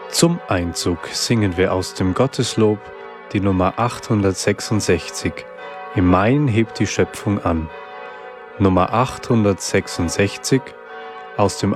Zum Einzug singen wir aus dem Gotteslob die Nummer 866. Im Main hebt die Schöpfung an. Nummer 866 aus dem